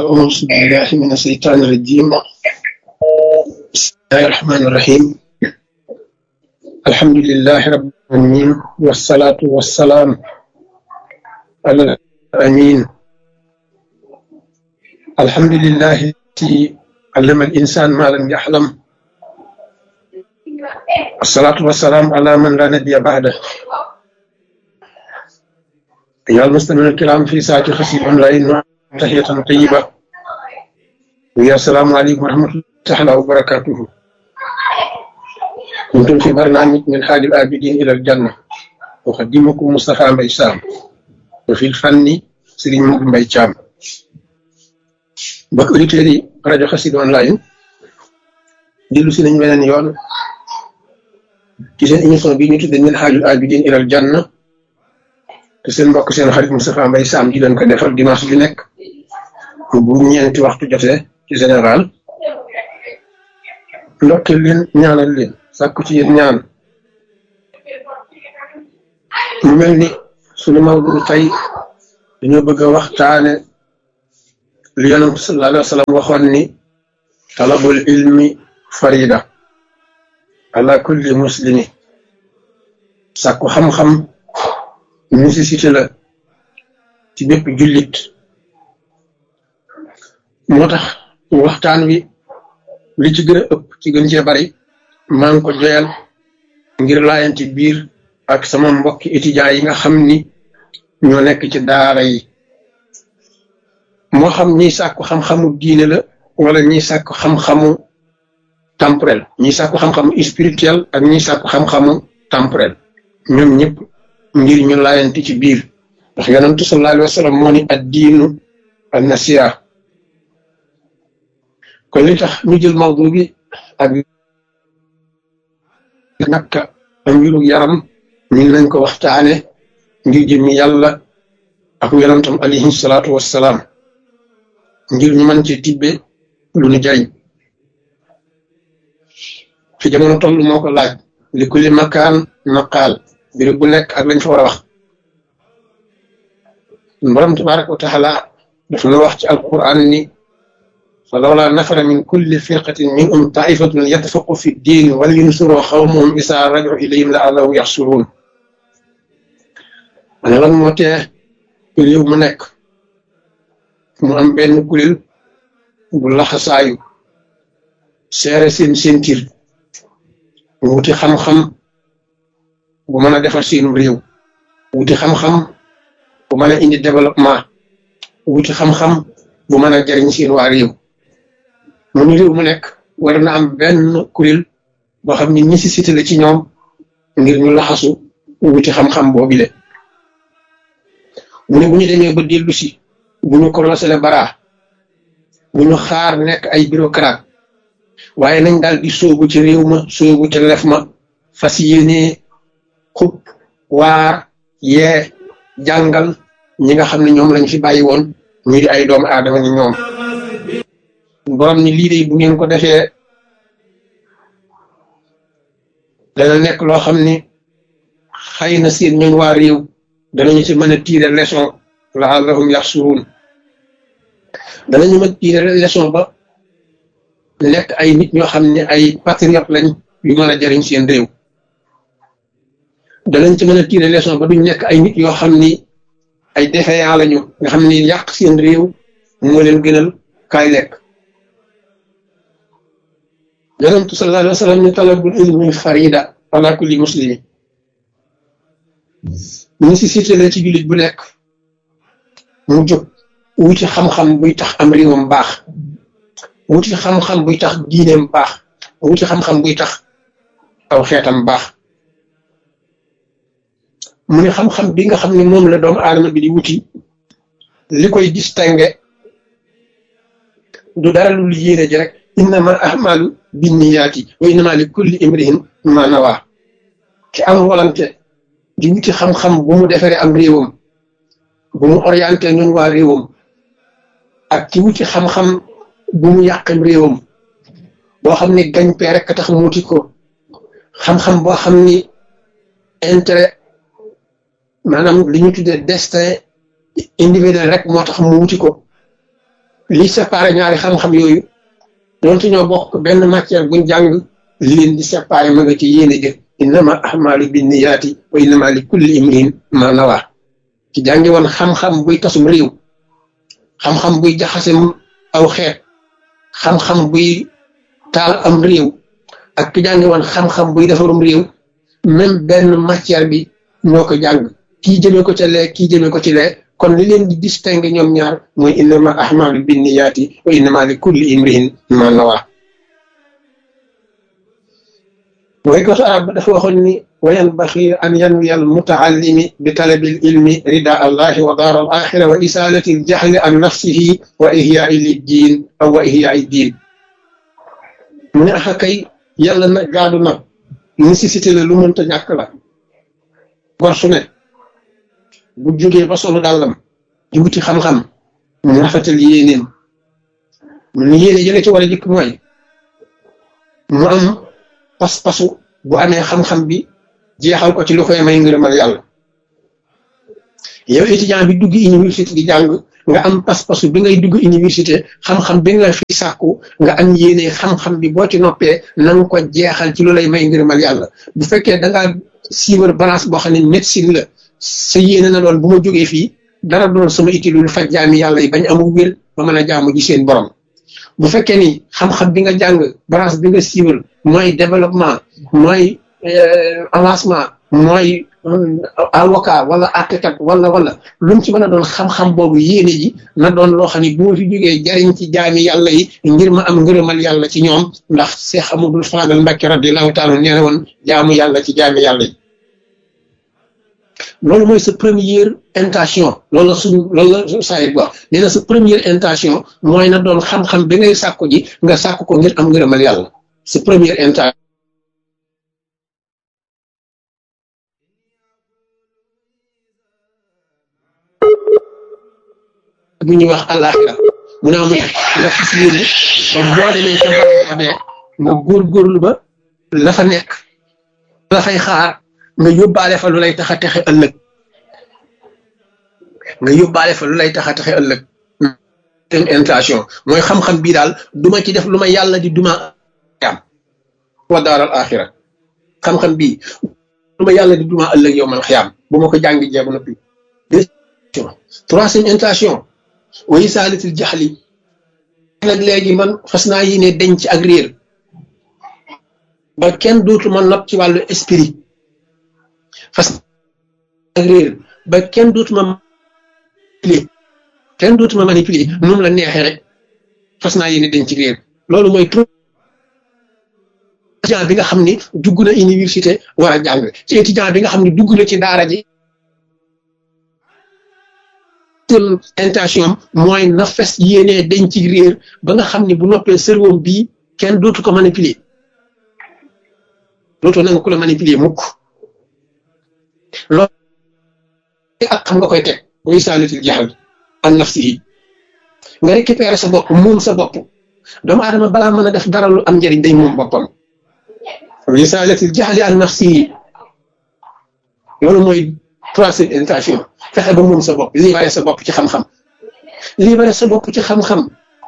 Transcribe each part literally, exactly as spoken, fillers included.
أعوذ بالله من الشيطان الرجيم. بسم الله الرحمن الرحيم. الحمد لله رب العالمين، والصلاة والسلام على الأمين. الحمد لله الذي علم الإنسان ما لم يحلم، الصلاة والسلام على من لا نبي بعده. أيها المستمعون الكرام في ساعة خسير أونلاين، تحية طيبة ويا السلام عليكم ورحمة الله تعالى وبركاته. كنتم في برنامج من حال الآبدين إلى الجنة، أقدمكم مصطفى مباي سام، وفي الفن سيرين مباي شام. بك أوديتيري راديو خسير أونلاين ديلو سي نين بنين يون ci seen émission bi ñu tuddee min haajul abidin ilal janna te seen mbokk seen xarit Moustapha Mbaye Sam di leen ko defal dimanche bi nekk bu ñeenti waxtu jotee ci général. ndokkeel leen ñaanal leen sàkku ci yéen ñaan. mu mel ni sunu mawdu tey dañoo bëgg a waxtaane li Yonent sallallahu alayhi wa sallam waxoon ni talabul ilmi farida ala kulli muslimi. sàkku xam-xam nécessité la ci bépp jullit. moo tax waxtaan wi li ci gën a ëpp ci gën cee bari maa ngi ko joyal ngir laayanti biir ak sama mbokki étudiants yi nga xam ni ñoo nekk ci daara yi, moo xam ñiy sàkku xam-xamu diine la wala ñiy sàkku xam-xamu temporel, ñiy sàkku xam-xamu spirituel ak ñiy sàkku xam-xamu temporel, ñoom ñëpp ngir ñu laayanti ci biir. ndax yonentu sallallahu alayhi wa sallam moo ni ad diinu an nasiha. kon li tax ñu jël mawdu bi ak nakka am mbiru yaram ñu ngi lañ ko waxtaane ngir jëmmi yàlla ak yonentam alayhi salaatu wassalaam, ngir ñu mën ci tibbe lu ñu jariñ. fi jamono toll moo ko laaj, li kulli makaan maqaal, mbir bu nekk ak lañ fa war a wax. borom tabaraka wa taala daf na wax ci alquran ni fa lawla nafara min kulli firqatin minhum taifatun yatafaqu fi ddin wal yunsuru xawmahum isa raju ilayhim la allahum yaxsuruun. ana lan moo tee réew mu nekk mu am benn kuréel bu laxasaayu seere seen sentir wuti xam-xam bu mën a defar seenum réew, wuti xam-xam bu mën a indi développement, wuti xam-xam bu mën a jariñ seen waa réew. moom réew mu nekk war na am benn kuréel boo xam ni nécessité la ci ñoom ngir ñu laxasu wuti xam-xam boobile. mu ne bu ñu demee ba dellu si, bu ñu commencé le bara, bu ñu xaar nekk ay bureaucrate, waaye nañ daal di sóobu ci réew ma, sóobu ci lef ma, fas yéene xub waar yee jàngal ñi nga xam ne ñoom lañ fi bàyyi woon ñu di ay doomu aadama ni ñoom. borom ni lii de bu ngeen ko defee dana nekk loo xam ni xëy na seen ñooñ waa réew danañu ci mën a tiire leçon laallahum yaxsuruun. danañu mën a tiire leçon ba nekk ay nit ñoo xam ne ay patriote lañ yu mën a jariñ seen réew. danañ ci mën a tiire leçon ba duñ nekk ay nit yoo xam ni ay défaillant lañu, nga xam ni yàq seen réew moo leen gënal kaay lekk. yonentu sallallahu alayhi wa sallam ni talabul ilmi farida ala kulli muslimi. nécessité la ci jullit bu nekk mu jóg wuti xam-xam buy tax am réewam baax, wuti xam-xam buy tax diineem baax, wuti xam-xam buy tax aw xeetam baax. mu ne xam-xam bi nga xam ne moom la doomu aadama bi di wuti, li koy distingué du dara lu yéene ji rek, innama ahmalu binniyaati wa innama li kulli imrihin ma nawa. ci am volonté di wuti xam-xam bu mu defaree am réewam, bu mu orienté ñun waa réewam, ak ci wuti xam-xam bu mu yàqam réewam, boo xam ni gañ pee rek tax mu wuti ko, xam-xam boo xam ni intérêt maanaam li ñu tuddee destin individuel rek moo tax mu wuti ko. li séparé ñaari xam-xam yooyu doonte ñoo bokk benn matière buñ jàng li leen di séparé ma nga ci yéene jëf innama ahmalu binniyaati wa innama li kulli imrin ma nawa ci jàngi woon xam-xam buy tasum réew xam-xam buy jaxase aw xeet xam-xam buy taal am réew ak ki jàngi woon xam-xam buy defarum réew même benn matière bi ñoo ko jàng kii jëmee ko ca lee kii jëmee ko ci lee kon li leen di distinguer ñoom ñaar mooy innama ahmalu binniyaati wa innama li kulli imrin ma nawa mooy ko arab dafa waxoon ni wa yanbaxi an yanwiya al mutaallimi bi talabil ilmi rida allahi wa daar al axira wa isalati al jahli an nafsihi wa ihyaai liddiin aw wa ihyaai diin mu ne axa kay yàlla na gaadu na nécessité la lu mënta ñàkk la gor su ne bu jógee ba solu dàllam di wuti xam-xam mu rafetal yéenéem mu ne yéene jële ci war a jëkk mooy mu am pas-pasu bu amee xam-xam bi jeexal ko ci lu koy may ngërëmal yàlla yow étudiant bi dugg université di jàng nga am pas-pasu bi ngay dugg université xam-xam bi nga fi sàkku nga am yéene xam-xam bi boo ci noppee na nga ko jeexal ci lu lay may ngërëmal yàlla bu fekkee da ngaa siiwar balance boo xam ne médecine la sa yéene na doon bu ma jógee fii dara doon sama itti lu faj jaami yàlla yi bañ amul wér ba mën a jaamu ji seen borom bu fekkee ni xam-xam bi nga jàng branche bi nga siiwal mooy développement mooy avancement mooy avocat wala àttekat wala wala lu mu ci mën a doon xam-xam boobu yéene ji na doon loo xam ne bu ma fi jógee jariñ ci jaami yàlla yi ngir ma am ngërëmal yàlla ci ñoom ndax Seex Amadul Faadal Mbàkke radiyallaahu taala nee na woon jaamu yàlla ci jaami yàlla yi loolu mooy sa première intention loolu la suñ loolu la saa wax nee na sa première intention mooy na doon xam-xam bi ngay sàkku ji nga sàkku ko ngir am ngërëmal yàlla sa première intention bu ñuy wax àllaaxira mu ne am nga fas yéene ba boo demee ca barabee nga góorgóorlu ba la fa nekk la fay xaar nga yóbbaale fa lu lay tax a texe ëllëg nga yóbbaale fa lu lay tax a texe ëllëg tem intention mooy xam-xam bii daal duma ci def lu ma yàlla di duma am wa daaral axira xam-xam bii lu ma yàlla di duma ëllëg yow man xiyaam bu ma ko jàngi jeebu noppi troisième intention wa isaalatil jaxli nag léegi man fas naa yéene denc ak réer ba kenn dootu ma not ci wàllu esprit fas ak réer ba kenn dootuma manipuler kenn dootuma manipuler nu mu la neexee rek fas naa yéene denc réer loolu mooy étudiant bi nga xam ni dugg na université war a jàng ci étudiant bi nga xam ni dugg na ci daara ji intention mooy na fes yéene denc réer ba nga xam ni bu noppee cerveau bii kenn dootu ko manipuler dootoo na nga ko la manipuler mukk loolu ak xam nga koy teg muy saalitil jaxal an nafsi yi nga récupérer sa bopp moom sa bopp doomu aadama balaa mën a def dara lu am njëriñ day moom boppam muy saalitil jaxali an nafsi yi loolu mooy troisième intention fexe ba moom sa bopp libéré sa bopp ci xam-xam libéré sa bopp ci xam-xam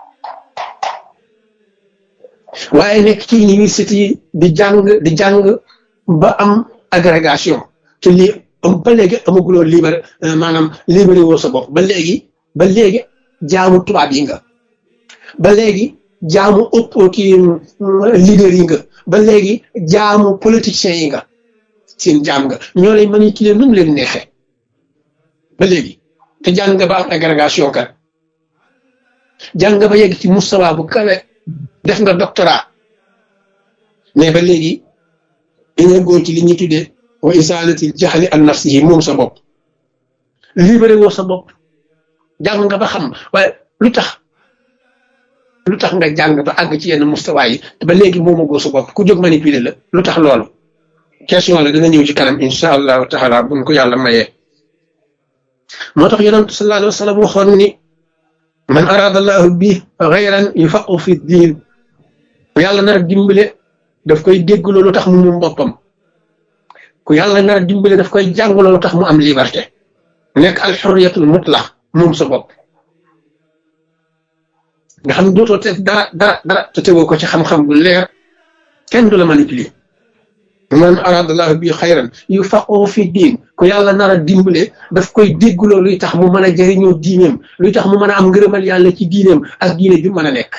waaye nekk ci université yi di jàng di jàng ba am agrégation te lii ba léegi amaguloo libéré maanaam libéré woo sa bopp ba léegi ba léegi jaamu tubaab yi nga ba léegi jaamu ëpp kii leader yi nga ba léegi jaamu politiciens yi nga seen jaam nga ñoo lay manipuler nu mu leen neexee ba léegi te jàng nga ba am agrégation kat jàng nga ba yegg ci mustawa bu kawe def nga doctorat mais ba léegi dañoo góor ci li ñuy tuddee wa isaalatil jaxli an nafsihi moom sa bopp libéré woo sa bopp jàng nga ba xam waaye lu tax lu tax nga jàng ba àgg ci yenn mustawa yi te ba léegi moomagoo sa bopp ku jóg manipuler la lu tax loolu question la dana ñëw ci kanam insha allahu taala buñ ko yàlla mayee moo tax yonent sallallahu alayhi wa sallam waxoon ni man arada allahu bi xayran yufaqu fi diin yàlla nar a dimbale daf koy dégg loolu tax mu moom boppam ku yàlla nar a dimbale daf koy jàng loolu tax mu am liberté nekk al xurriyatul mutlaq moom sa bopp nga xam ne dootoo te dara dara dara te tegoo ko ci xam-xam bu leer kenn du la manipuler man aradallahu bi xayran yufaqihu fi diin ko yàlla nar a dimbale daf koy dégguloo luy tax mu mën a jëriñoo diineem luy tax mu mën a am ngërëmal yàlla ci diineem ak diine ju mën a nekk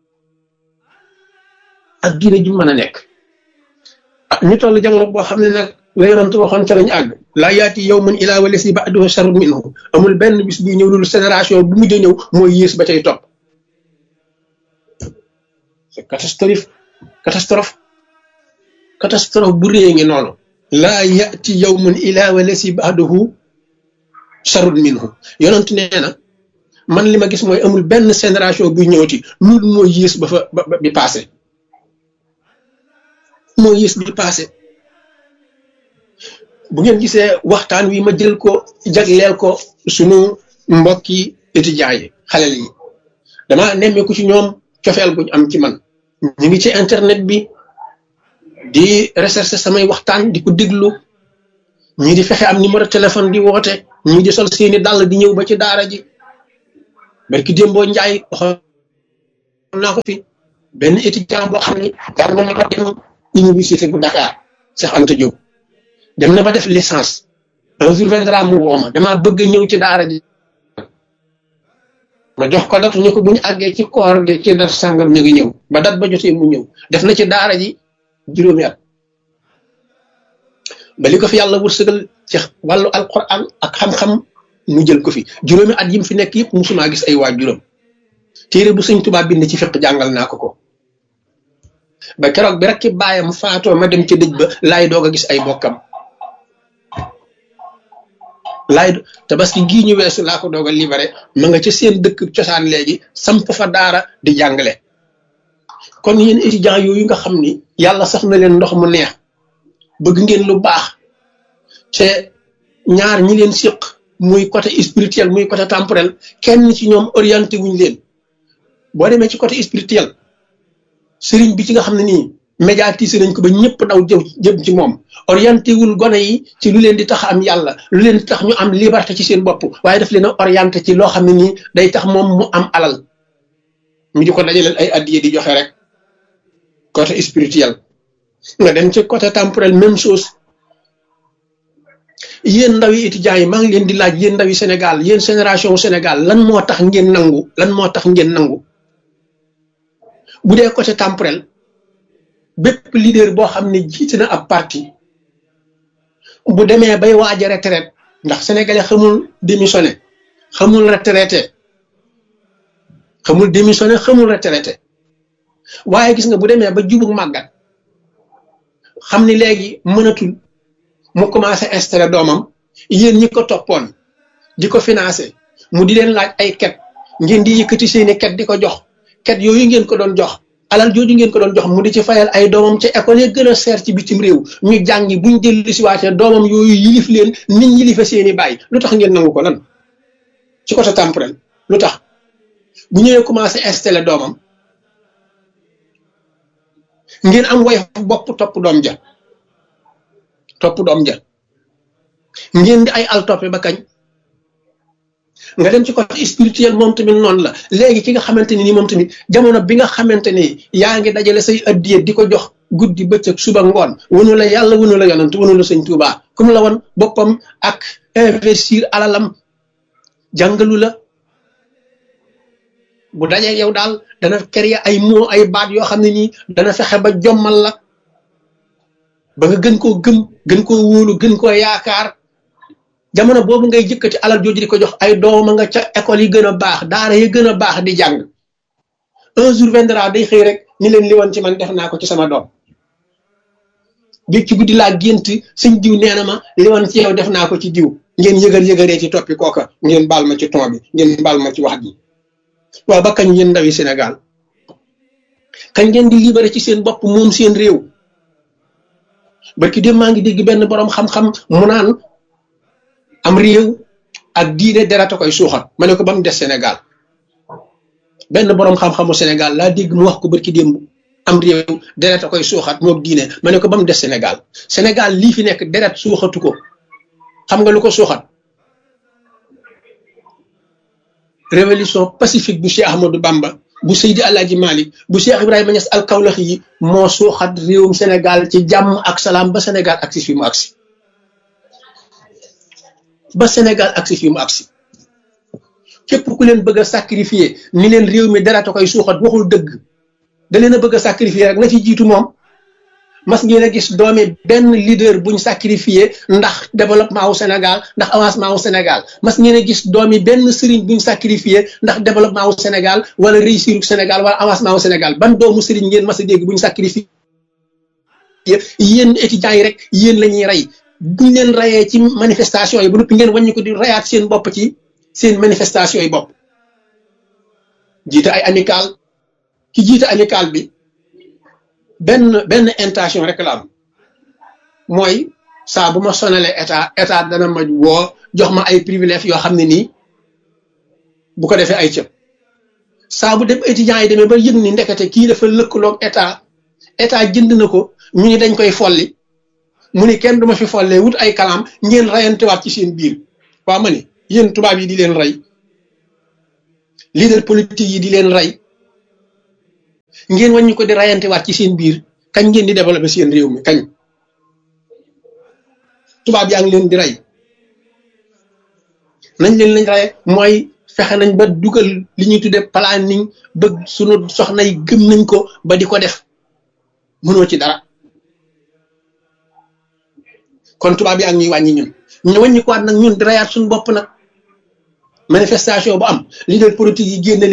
ak diine ju mën a nekk ñu toll jamono boo xam ne nag la yonent waxoon ca lañu àgg laa yaati yawmun ilaa walasi ba'duhu sharrun minhu amul benn bis buy ñëw loolu génération bu mujj ñëw mooy yées ba tey topp c'est catastrophe catastrophe catastrophe bu réy ngi noonu laa yaati yawmun ilaa walasi ba'duhu sharrun minhu yonent nee na man li ma gis mooy amul benn génération buy ñëwati loolu mooy yées ba fa ba bi passé moo yées bi passé bu ngeen gisee waxtaan wi ma jël ko jagleel ko sunu mbokki étudiants yi xale yi dama nemmeeku ci ñoom cofeel guñ am ci man ñu ngi ci internet bi di recherche samay waxtaan di ko déglu ñii di fexe am numéro téléphone di woote ñii di sol seeni dàll di ñëw ba ci daara ji barki démboo njaay waxoon naa ko fi benn étudiant boo xam ne jàng na ko dem université bu Dakar Cheikh Anta Diop dem na ba def licence un jour viendra mu woo ma damaa bëgg ñëw ci daara ji ma jox ko datu ñu ko bu ñu àggee ci koor gi ci dat sàngam ñu ngi ñëw ba dat ba jotee mu ñëw def na ci daara ji juróomi at ba li ko fi yàlla wërsëgal ci wàllu alquran ak xam-xam mu jël ko fi juróomi at yim fi nekk yëpp musumaa gis ay waa juróom téere bu sëñ Tuubaa bind ci fiq jàngal naa ko ko ba keroog bi rek ki bàyyam faatoo ma dem ci dëj ba laay doog a gis ay bokkam laay tabaski gii ñu weesu laa ko doog a libéré ma nga ca seen dëkk cosaan léegi samp fa daara di jàngale kon yéen étudiants yooyu nga xam ni yàlla sax na leen ndox mu neex bëgg ngeen lu baax te ñaar ñi leen siq muy côté spirituel muy côté temporel kenn ci ñoom orienté wuñ leen boo demee ci côté spirituel sëriñ bi ci nga xam ne nii médiatisé nañ ko ba ñëpp daw jëm jëm ci moom orienté wul gone yi ci lu leen di tax am yàlla lu leen di tax ñu am liberté ci seen bopp waaye daf leen a orienté ci loo xam ne nii day tax moom mu am alal ñu di ko dajaleel ay addiye di joxe rek côté spirituel nga dem ci côté temporel même chose yéen ndaw yi étudiants yi maa ngi leen di laaj yéen ndaw yi Sénégal yéen génération Sénégal lan moo tax ngeen nangu lan moo tax ngeen nangu bu dee côté temporel bépp leader boo xam ne jiite na ab parti bu demee bay waaj a retraite ndax sénégalais xamul démissionné xamul retraité xamul démissionné xamul retraité waaye gis nga bu demee ba jubug màggat xam ni léegi mënatul mu commencé installé doomam yéen ñi ko toppoon di ko financé mu di leen laaj ay ket ngeen di yëkkati seeni ket di ko jox ket yooyu ngeen ko doon jox alal jooju ngeen ko doon jox mu di ci fayal ay doomam ca école yi gën a seer ci bitim réew ñu jàngi buñ dellu si waatee doomam yooyu yilif leen nit yilife seeni bàyyi lu tax ngeen nangu ko lan ci côté temporel lu tax bu ñëwee commencé installé doomam ngeen am way bopp topp doom ja topp doom ja ngeen di ay al toppe ba kañ nga dem ci côté spirituel moom tamit noonu la léegi ki nga xamante ni moom tamit jamono bi nga xamante ni yaa ngi dajale say addiye di ko jox guddi bëccëg suba ngoon wunu la yàlla wunu la yonant wunu la sëñ Tuubaa comme la woon boppam ak investir alalam jàngalu la bu dajee yow daal dana créer ay mots ay baat yoo xam ne nii dana fexe ba jommal la ba nga gën koo gëm gën koo wóolu gën koo yaakaar jamono boobu ngay jëkkati alal jooju di ko jox ay dooma nga ca école yi gën a baax daara yi gën a baax di jàng un jour viendra day xëy rek ni leen li woon ci man def naa ko ci sama doom bi ci guddi laa gént sëñ diw nee na ma li woon ci yow def naa ko ci diw ngeen yëgal yëgaree ci toppi kooka ngeen baal ma ci ton bi ngeen baal ma ci wax ji waaw ba kañ yéen ndawi Sénégal kañ ngeen di libéré ci seen bopp moom seen réew barki dem maa ngi dégg benn borom xam-xam mu naan am réew ak diine derata koy suuxat ma ne ko ba mu des Sénégal benn borom xam-xamu Sénégal laa dégg mu wax ko barki démb am réew derata koy suuxat moom diine ma ne ko ba mu des Sénégal Sénégal lii fi nekk deret suuxatu ko xam nga lu ko suuxat révolution pacifique bu Cheikh Ahmadou Bamba bu Seydi Alaaji Malik bu Cheikh Ibrahima Niass al Kawlaxi yi moo suuxat réewum Sénégal ci jàmm ak salaam ba Sénégal agsi fi mu agsi ba Sénégal agsi fi mu agsi képp ku leen bëgg a sacrifier ni leen réew mi dara ta koy suuxat waxul dëgg da leen a bëgg a sacrifier rek na ci jiitu moom. mas ngeen a gis doomi benn leader buñ sacrifié ndax développement wu Sénégal ndax avancement wu Sénégal mas ngeen a gis doomi benn sëriñ buñ sacrifié ndax développement wu Sénégal wala réussir wu Sénégal wala avancement wu Sénégal ban doomu sëriñ ngeen mas a dégg buñ sacrifié yéen étudiants yi rek yéen la ñuy rey buñ leen rayee ci manifestation yi ba noppi ngeen wàññi ko di rayaat seen bopp ci seen manifestation yi bopp jiite ay amical ki jiite amical bi benn benn intention rek la am mooy saa bu ma sonalee état état dana ma woo jox ma ay privilèges yoo xam ne nii bu ko defee ay cëb saa bu dem étudiants yi demee ba yëg ni ndekete kii dafa lëkkaloog état état jënd na ko ñu ni dañ koy folli mu ni kenn duma fi follee wut ay kalam ngeen rayantewaat ci seen biir waa ma ni yéen tubaab yi di leen rey leader politique yi di leen rey ngeen wàññi ko di rayante waat ci seen biir kañ ngeen di développé seen réew mi kañ tubaab yaa ngi leen di rey nañ leen lañ rey mooy fexe nañ ba dugal li ñuy tudde planning bëgg sunu soxna yi gëm nañ ko ba di ko def mënoo ci dara kon tubaab yaa ngi ñuy wàññi ñun ñu wàññi ko waat nag ñun di rayaat suñu bopp nag manifestation bu am leader politique yi génne